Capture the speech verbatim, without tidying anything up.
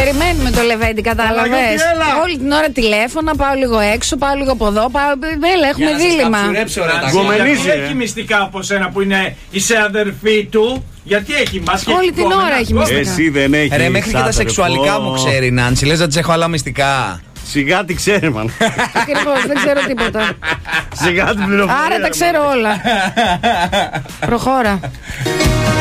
περιμένουμε το Λεβέντι, κατάλαβες. Όλη την ώρα τηλέφωνα, πάω λίγο έξω, πάω λίγο από εδώ. Πάω... Έλα, έχουμε δίλημμα. Γιατί έχει μυστικά από σένα που είναι η σε αδερφή του. Γιατί έχει μάσκες. Όλη την ώρα έχει μυστικά. Εσύ δεν έχεις. Ρε, μέχρι και τα σεξουαλικά μου ξέρει, Νάντσι. Λες να της έχω άλλα μυστικά. Σιγά τι ξέρει, μαν. Ακριβώς, δεν ξέρω τίποτα. Σιγά την πληροφορία. Άρα τα ξέρω όλα. Προχώρα.